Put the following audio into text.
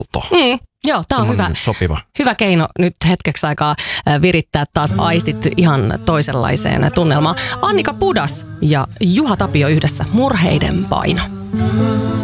Joo, tämä on hyvä keino nyt hetkeksi aikaa virittää taas aistit ihan toisenlaiseen tunnelmaan. Annika Pudas ja Juha Tapio yhdessä, Murheiden paino.